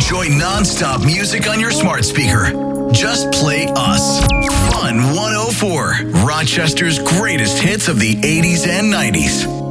enjoy non-stop music on your smart speaker. Just play us. Fun 104, Rochester's greatest hits of the 80s and 90s.